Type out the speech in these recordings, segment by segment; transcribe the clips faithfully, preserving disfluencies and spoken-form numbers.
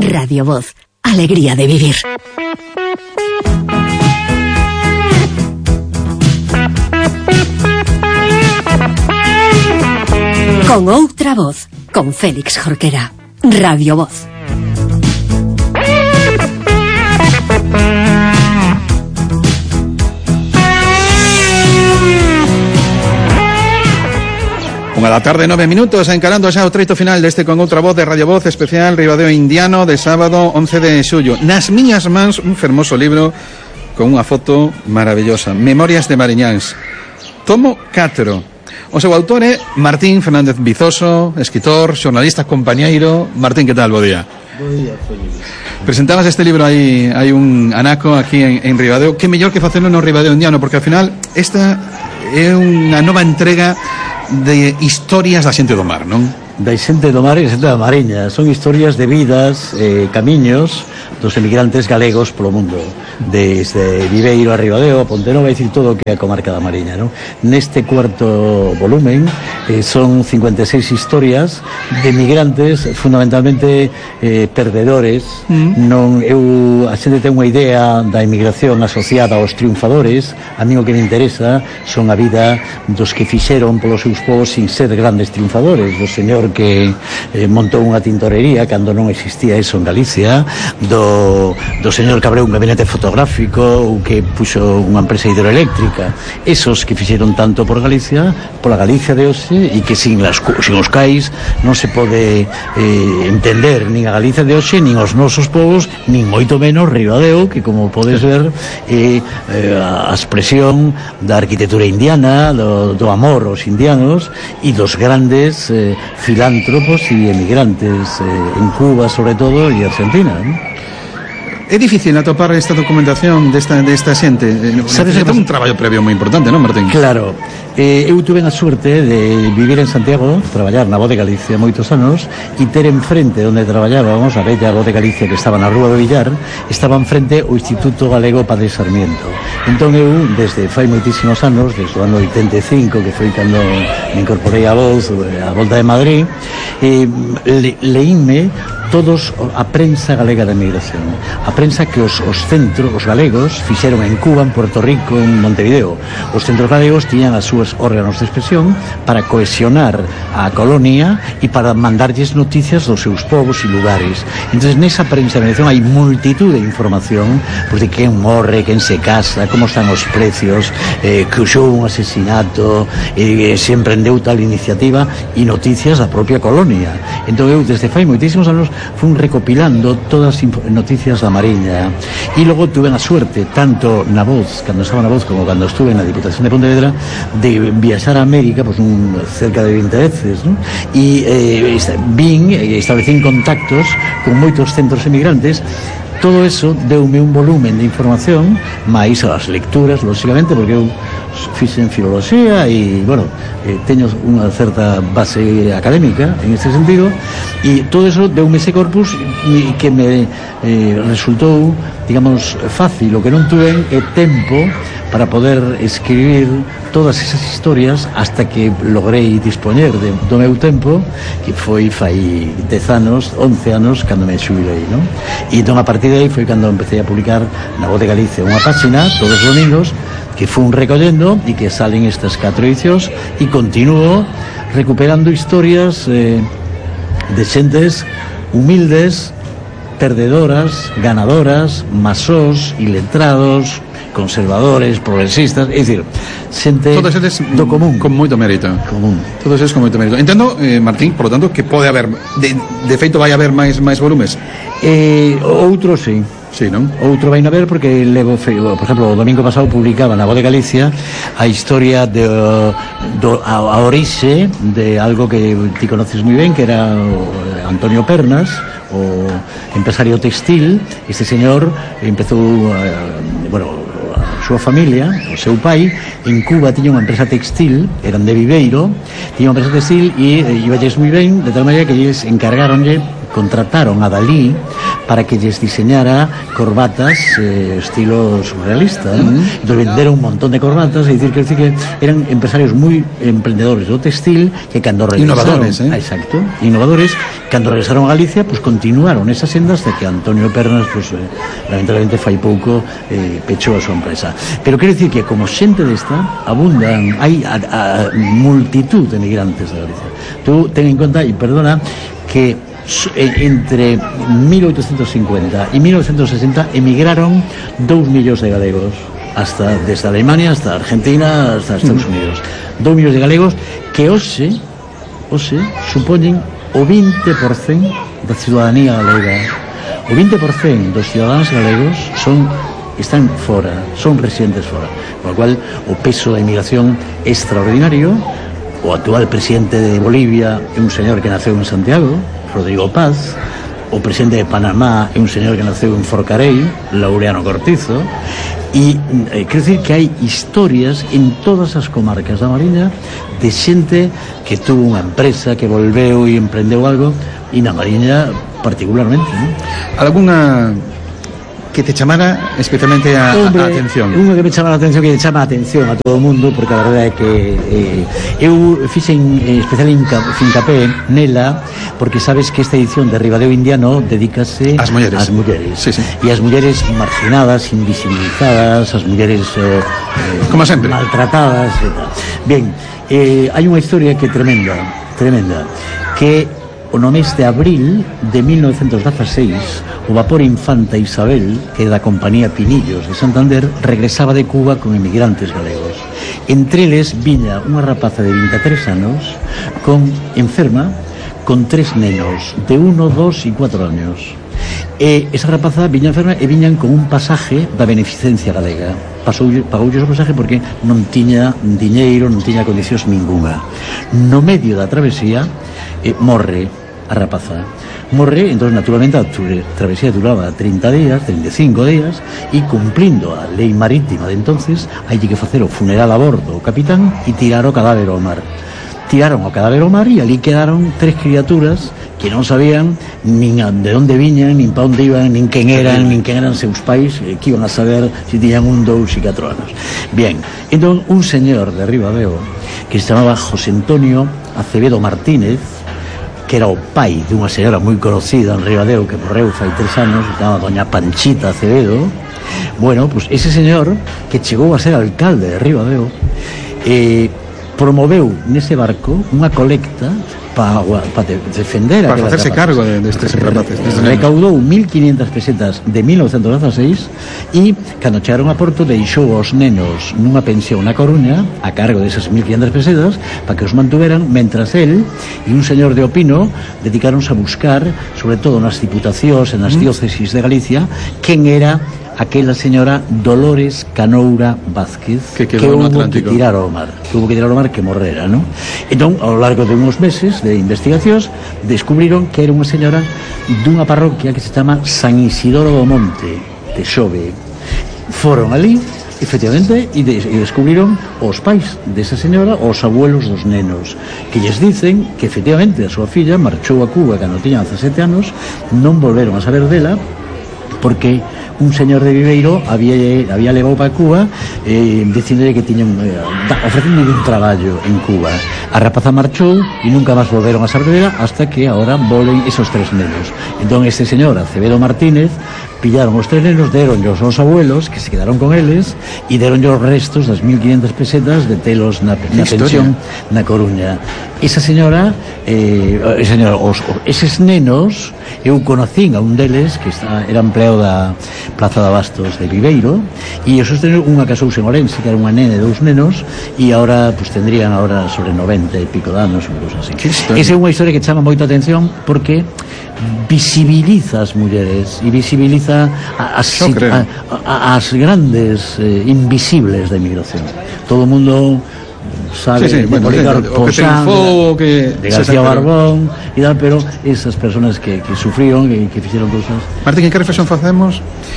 Radio Voz, alegría de vivir. Con outra voz, con Félix Jorquera. Radio Voz. Unha da tarde, nove minutos, encarando xa o treito final deste Con Outra Voz de Radio Voz especial Ribadeo Indiano de sábado once de xullo. Nas miñas mans un fermoso libro con unha foto maravillosa, Memorias de Mariñáns, tomo catro. O seu autor é Martín Fernández Vizoso, escritor, xornalista, compañeiro. Martín, que tal? Bo día. Bo día, Félix. Presentabas este libro aí, hai un anaco aquí en, en Ribadeo. Que mellor que facelo no Ribadeo Indiano, porque ao final esta é unha nova entrega de historias da xente do mar, non? Da xente do mar e da xente da Mariña. Son historias de vidas, eh, camiños dos emigrantes galegos polo mundo, desde Viveiro a Ribadeo, a Pontenova, e dicir todo o que é a comarca da Mariña, non? Neste cuarto volumen eh, son cincuenta e seis historias de emigrantes fundamentalmente eh, perdedores. Mm. Non, eu, a xente ten unha idea da emigración asociada aos triunfadores. A mí o que me interesa son a vida dos que fixeron polos seus povos sin ser grandes triunfadores, do señor que eh, montou unha tintorería cando non existía eso en Galicia, do, do señor que abriu un gabinete fotográfico ou que puxo unha empresa hidroeléctrica. Esos que fixeron tanto por Galicia, pola Galicia de hoxe, e que sin, las, sin os cais non se pode eh, entender nin a Galicia de hoxe, nin os nosos povos, nin moito menos Ribadeo, que como podes ver é eh, a expresión da arquitectura indiana, do, do amor aos indianos e dos grandes eh, filántropos e emigrantes eh, en Cuba sobre todo e Argentina, ¿no? É difícil atopar esta documentación desta, desta xente. Sabes, é un traballo previo moi importante, non, Martín? Claro. Eh, eu tuve a suerte de vivir en Santiago, traballar na Voz de Galicia moitos anos, e ter enfrente onde traballábamos, a bella Voz de Galicia que estaba na Rúa do Villar, estaba enfrente o Instituto Galego Padre Sarmiento. Entón eu, desde fai moitísimos anos, desde o ano oitenta e cinco, que foi cando me incorporei a Voz, a Volta de Madrid, eh, le, leínme todos a prensa galega da emigración, a prensa que os, os centros, os galegos fixeron en Cuba, en Puerto Rico, en Montevideo. Os centros galegos tiñan as súas órganos de expresión para cohesionar a colonia e para mandarlles noticias dos seus povos e lugares. Entonces, nesa prensa de emigración hai multitud de información, pues, de quen morre, quen se casa, como están os precios, eh, que hubo un asesinato, eh, se emprendeu tal iniciativa, e noticias da propia colonia. Entón, eu, desde fai moitísimos anos, fui recopilando todas as noticias da Mariña, e logo tuve a suerte, tanto na Voz, cando estaba na Voz, como cando estuve na Diputación de Pontevedra, de viaxar a América, pues, un, cerca de veinte veces, ¿no? E eh, vin e establecín contactos con moitos centros emigrantes. Todo eso deume un volumen de información, máis as lecturas, lógicamente, porque eu fixen filoloxía e, bueno, eh, teño unha certa base académica en este sentido, e todo eso deume ese corpus que me eh, resultou, digamos, fácil. O que non tuve é tempo para poder escribir todas esas historias hasta que logrei dispoñer de, do meu tempo, que foi fai dez anos, once anos, cando me xubilei, non? E entón, a partir de aí foi cando empecé a publicar na Voz de Galicia unha página todos os domingos que fui recollendo e que salen estas catro edicións, e continuo recuperando historias eh, de xentes humildes, perdedoras, ganadoras, masós, iletrados, conservadores, progresistas, é dicir, xente do común, con moito mérito. Común. Todos eles con moito mérito. Entendo, eh, Martín, por lo tanto, que pode haber, de, de feito vai haber máis máis volumes. Eh, outro sí. Sí, non? Outro vai a ver porque levo, por exemplo, o domingo pasado publicaba na Voz de Galicia a historia de do, a, a orixe de algo que ti conoces moi ben, que era o Antonio Pernas, o empresario textil. Este señor empezou, uh, bueno, a súa familia, o seu pai, en Cuba tiña unha empresa textil, eran de Viveiro, tiña unha empresa textil e eh, iballes moi ben, de tal maneira que eles encargaronlle contrataron a Dalí para que lles diseñara corbatas eh, estilo surrealista, ¿no? Mm. Entonces venderon un montón de corbatas, es decir, que, decir que eran empresarios muy emprendedores do textil que cando regresaron, innovadores, ¿eh? Exacto, innovadores, cando regresaron a Galicia, pues continuaron esas sendas de que Antonio Pernas, pues eh, lamentablemente fai pouco eh, pechou a súa empresa. Pero quero dicir que como xente desta abundan, hai a, a multitud de migrantes de Galicia. Tú ten en conta, e perdona, que entre mil oitocentos cincuenta e mil novecientos sesenta emigraron dous millóns de galegos, hasta desde Alemania hasta Argentina hasta Estados Unidos. Dous millóns de galegos que hoxe hoxe supoñen o vinte por cento da ciudadanía galega. O vinte por cento dos ciudadanos galegos son están fora, son residentes fora, con lo cual o peso da emigración é extraordinario. O actual presidente de Bolivia é un señor que naceu en Santiago, Rodrigo Paz. O presidente de Panamá é un señor que naceu en Forcarei, Laureano Cortizo. E eh, quero dicir que hai historias en todas as comarcas da Mariña de xente que tuvo unha empresa, que volveu e emprendeu algo, e na Mariña particularmente, ¿no? Alguna que te chamara especialmente a, Hombre, a atención? Unha que me chama a atención, que chama a atención a todo o mundo, porque a verdade é que eh, eu fixen eh, especial fincapé nela, porque sabes que esta edición de Ribadeo Indiano dedícase ás mulleres, ás mulleres. Sí, sí. E as mulleres marginadas, invisibilizadas, as mulleres eh, como sempre maltratadas e tal. Bien, eh, hai unha historia que é tremenda, tremenda, que o no mes de abril de mil novecientos dieciséis o vapor Infanta Isabel, que é da compañía Pinillos de Santander, regresaba de Cuba con emigrantes galegos. Entre eles viña unha rapaza de vinte e tres anos con enferma, con tres nenos de uno, dos e cuatro años. E esa rapaza viña enferma e viñan con un pasaje da beneficencia galega. Pasou, pagoulles o pasaje porque non tiña diñeiro, non tiña condicións ninguna. No medio da travesía eh, morre a rapaza. Morre, entón, naturalmente, a travesía duraba trinta días, trinta e cinco días, e cumplindo a lei marítima de entonces, hai que facer o funeral a bordo o capitán e tirar o cadáver ao mar. Tiraron o cadáver ao mar e ali quedaron tres criaturas que non sabían nin de onde viñan, nin pa onde iban, nin quen eran, nin quen eran seus pais, que iban a saber se tiñan un, dous e catro anos. Bien, entón, un señor de Ribadeo que se chamaba José Antonio Acevedo Martínez, que era o pai dunha señora moi conocida en Ribadeo que morreu fai tres anos, que chamaba doña Panchita Acevedo. Bueno, pues ese señor que chegou a ser alcalde de Ribadeo eh, promoveu nese barco unha colecta para pa defender para facerse cargo de, de estes rapaces. Recaudou mil quinientas pesetas de mil novecientos dieciséis e cando chegaron a Porto deixou os nenos nunha pensión na Coruña a cargo desas mil quinientas pesetas para que os mantuveran, mentras él e un señor de Opino dedicaronse a buscar, sobre todo nas diputacións e nas diócesis de Galicia, quen era aquela señora Dolores Canoura Vázquez que, que hubo que tirar ao mar que hubo que tirar ao mar, que morrera, ¿no? Entón, ao largo de uns meses de investigacións descubriron que era unha señora dunha parroquia que se chama San Isidoro do Monte de Xove. Foron ali efectivamente e, de, e descubriron os pais desa señora, os abuelos dos nenos, que lles dicen que efectivamente a súa filla marchou a Cuba cando tiña dezasete anos, non volveron a saber dela porque un señor de Viveiro había, había levado para Cuba eh, dicíndolle que tiñan eh, ofrecendo un traballo en Cuba. A rapaza marchou e nunca máis volveron a saber dela hasta que ahora volven esos tres nenos. Entón este señor Acevedo Martínez pillaron os tres nenos, deronllos aos abuelos que se quedaron con eles e deronllos os restos das mil quinientas pesetas de telos na, na pensión na Coruña. Esa señora eh, señora, os, os, eses nenos eu conocín a un deles que está, era empleado da Plaza de Abastos de Viveiro e esos nenos, unha casouse en Orense que era unha nene e dous nenos e agora pues, tendrían agora sobre noventa e pico de anos ou cousa así. Esa é unha historia que chama moita atención porque visibiliza as mulleres e visibiliza as, a, a, as grandes eh, invisibles da inmigración. Todo o mundo sabe sí, sí, de bueno, Policarpo Sanz, que de García Barbón e tal, pero esas personas que, que sufrieron e que fixeron cousas. Martín, que reflexión facemos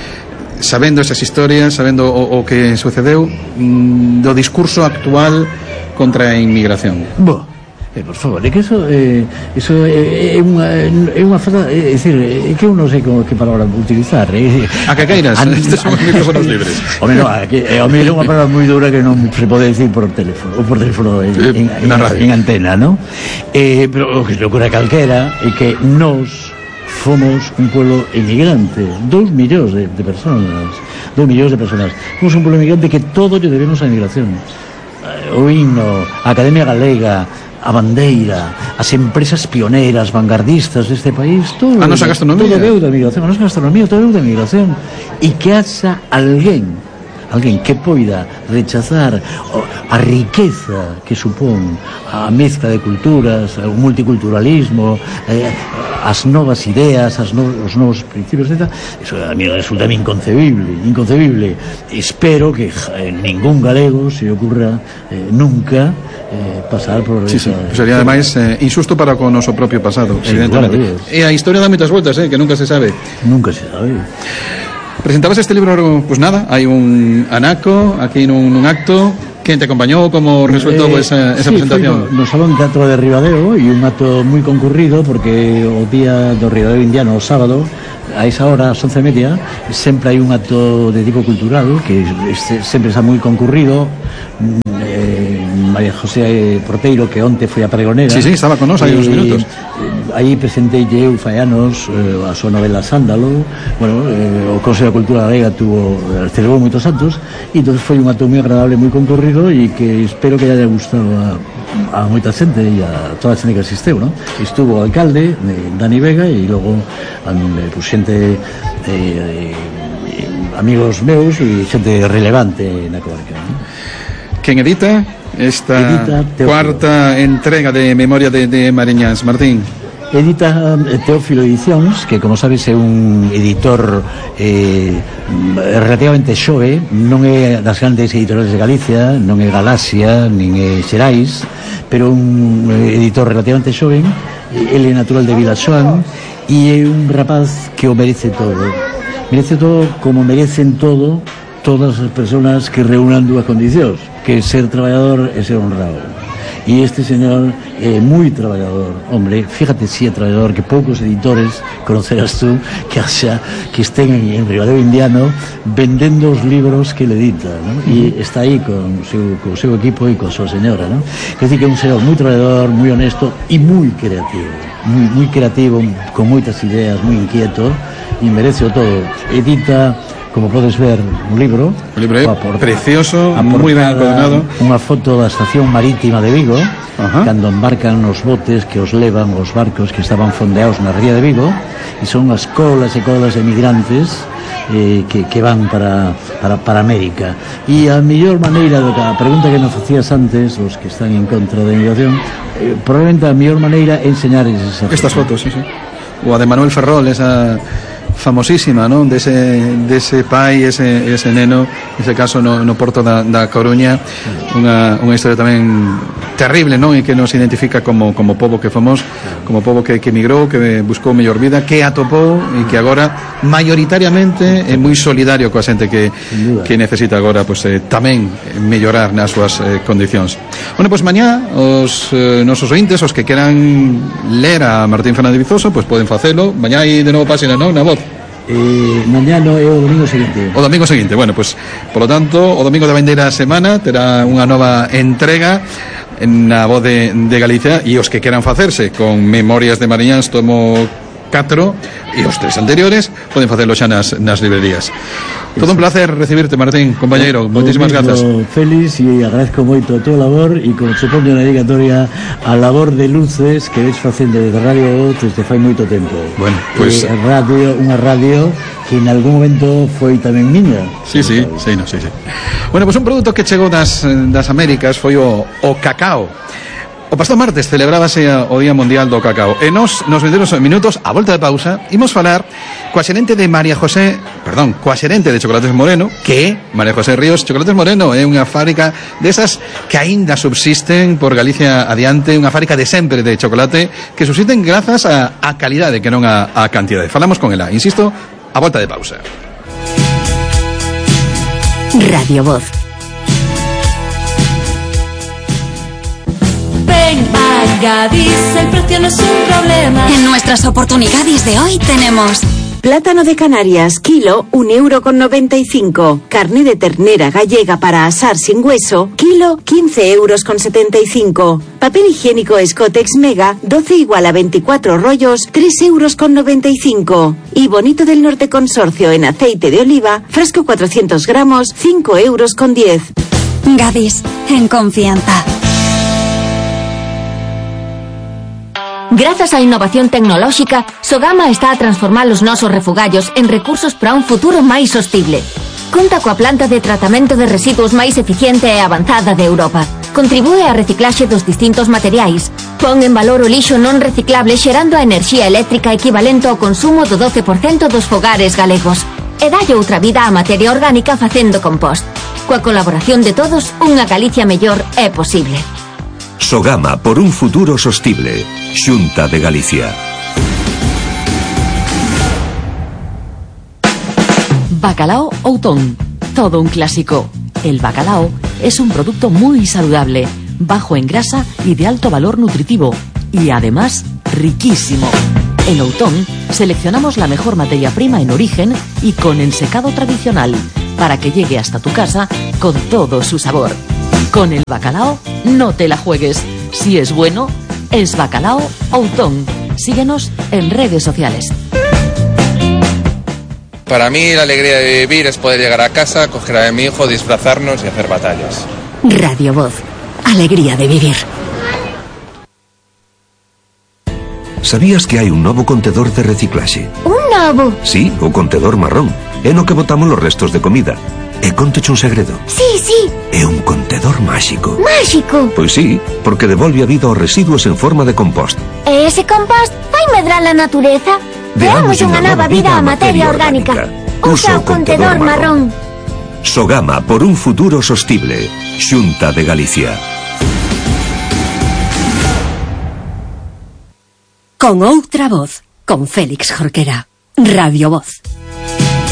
sabendo esas historias, sabendo o, o que sucedeu mm, do discurso actual contra a inmigración? Bo, Eh, por favor, é que eso eh, eso é, é unha é unha falta, é dicir, é que eu non sei como que palabra utilizar. É, a que queiras, an, estes son os micrófonos libres. Home, non, é, é, é unha palabra moi dura que non se pode decir por teléfono, ou por teléfono en, en, en, en, en antena, ¿no? Eh, pero o que se ocurre a calquera é que nós fomos un pueblo emigrante, dous millóns de, de personas, dous millóns de personas. Fomos un pueblo emigrante que todo lle debemos a emigración. O himno, a Academia Galega, a bandeira, as empresas pioneras, vanguardistas deste país, todo, a nosa gastronomía, todo veu da migración, a nosa gastronomía, todo veu da migración, e que haxa alguén, alguén que poida rechazar a riqueza que supón a mezcla de culturas, o multiculturalismo, eh, as novas ideas, as no, os novos principios, etcétera. Eso a mí resulta inconcebible, inconcebible. Espero que eh, ningún galego se ocurra eh, nunca eh, pasar por sí, esa... Sí. Sería ademais eh, insusto para con o noso propio pasado, eh, evidentemente. Claro, e a historia dá moitas voltas, eh, que nunca se sabe. Nunca se sabe. Presentabas este libro, pues nada, hai un anaco aquí nun, nun acto. Quen te acompañou? Como resultou eh, esa, esa sí, presentación? No, no Salón Teatro de Ribadeo, e un acto moi concurrido porque o día do Ribadeo Indiano, o sábado, a esa hora, ás once e media, sempre hai un acto de tipo cultural que este, sempre está moi concurrido. eh, María José Porteiro, que onte foi a pregonera. Sí, sí, estaba con nos aí uns minutos. Aí presentei eu fai anos eh, a súa novela Sándalo. Bueno, eh, o Consello de Cultura Galega tuvo, celebrou moitos actos, e entón foi un acto moi agradable, moi concurrido, e que espero que haya gustado a, a moita xente e a toda a xente que asisteu, ¿no? Estuvo o alcalde, eh, Dani Vega, e logo eh, pues, xente eh, eh, amigos meus e xente relevante na comarca, ¿no? Quen edita esta edita cuarta entrega de Memoria de, de Mariñas, Martín? Edita Teófilo Edicións, que como sabes é un editor eh, relativamente xove, non é das grandes editoriales de Galicia, non é Galaxia, nin é Xerais, pero un editor relativamente xove. Ele é natural de Vilaxoán e é un rapaz que o merece todo. Merece todo como merecen todo todas as persoas que reúnan dúas condicións, que ser traballador e ser honrado. E este señor é moi traballador, hombre, fíjate si é traballador, que poucos editores conocerás tú que haxa, que estén en Ribadeo Indiano vendendo os libros que le edita, ¿no? E está aí con o seu, con o seu equipo e con a súa señora, ¿no? Quer dizer que é un señor moi traballador, moi honesto e moi creativo, moi, moi creativo, con moitas ideas, moi inquieto, e merece o todo. Edita, como podes ver, un libro, un libro eh, portada, precioso, moi ben encuadernado, unha foto da estación marítima de Vigo. Ajá. Cando embarcan os botes que os levan, os barcos que estaban fondeados na ría de Vigo, e son as colas e colas de migrantes eh, que, que van para, para, para América. E a mellor maneira, do que a pregunta que nos facías antes, os que están en contra da inmigración, eh, probablemente a mellor maneira é enseñar esas estas fotos, sí, sí. O a de Manuel Ferrol, esa famosísima, ¿no? De ese, de ese pai, ese, ese neno, ese caso no, no Porto da, da Coruña, unha, unha historia tamén terrible, ¿no? E que nos identifica como, como pobo que fomos, como pobo que, que emigrou, que buscou mellor vida, que atopou e que agora mayoritariamente é moi solidario coa xente que, que necesita agora pues, eh, tamén mellorar nas súas eh, condicións. Bueno, pues mañá os eh, nosos ointes, os que queran ler a Martín Fernández Vizoso, pues poden facelo. Mañá hai de novo página, non? Na voz. Eh, mañá no é o domingo seguinte. O domingo seguinte, bueno, pues por lo tanto, o domingo da vindeira semana terá unha nova entrega na Voz de, de Galicia, e os que queran facerse con Memorias de Mariñáns tomo catro e os tres anteriores poden facelo xa nas, nas librerías. Todo un placer recibirte, Martín, compañeiro. Moitísimas grazas. Félix, e agradezco moito a tua labor, e como se pone na dedicatoria a labor de luces que ves facendo desde Radio Voz desde fai moito tempo. Bueno, pues eh, radio, unha radio que en algún momento foi tamén miña. Sí, sí, sí, no, sí, sí. Bueno, pues un produto que chegou das, das Américas foi o, o cacao. O pasado martes celebrábase o Día Mundial do Cacao, e nos, nos venderon minutos, a volta de pausa, imos falar coa xerente de María José, perdón, coa xerente de Chocolates Moreno, que é María José Ríos. Chocolates Moreno é unha fábrica desas que aínda subsisten por Galicia adiante, unha fábrica de sempre de chocolate que subsisten grazas a, a calidade, que non a, a cantidade. Falamos con ela, insisto, a volta de pausa. Radio Voz. Ven, Gadis, el precio no es un problema. En nuestras oportunidades de hoy tenemos... Plátano de Canarias, kilo, un euro con noventa y cinco. Carne de ternera gallega para asar sin hueso, kilo, quince euros con setenta y cinco. Papel higiénico Scotex Mega, doce igual a veinticuatro rollos, tres euros con noventa y cinco. Y Bonito del Norte Consorcio en aceite de oliva, frasco cuatrocientos gramos, cinco euros con diez. Gadis, en confianza. Grazas á innovación tecnolóxica, Sogama está a transformar os nosos refugallos en recursos para un futuro máis sostible. Conta coa planta de tratamento de residuos máis eficiente e avanzada de Europa. Contribúe á reciclaxe dos distintos materiais. Pon en valor o lixo non reciclable xerando a enerxía eléctrica equivalente ao consumo do doce por cento dos fogares galegos. E dalle outra vida á materia orgánica facendo compost. Coa colaboración de todos, unha Galicia mellor é posible. Sogama por un futuro sostible. Xunta de Galicia. Bacalao Outón. Todo un clásico. El bacalao es un producto muy saludable, bajo en grasa y de alto valor nutritivo. Y además, riquísimo. En Outón seleccionamos la mejor materia prima en origen y con ensecado tradicional, para que llegue hasta tu casa con todo su sabor. Con el bacalao, no te la juegues. Si es bueno, es Bacalao Outón. Síguenos en redes sociales. Para mí la alegría de vivir es poder llegar a casa, coger a mi hijo, disfrazarnos y hacer batallas. Radio Voz. Alegría de vivir. Sabías que hai un novo contedor de reciclaxe? Un novo? Sí, o contedor marrón. É no que botamos los restos de comida. E contoche un segredo. Sí, sí. É un contedor máxico. Máxico? Pois sí, porque devolve a vida aos residuos en forma de compost. E ese compost vai medrar a natureza? Deamos unha nova vida á materia orgánica. Usa o contedor marrón. Sogama por un futuro sostible. Xunta de Galicia. Con outra voz, con Félix Jorquera. Radio Voz.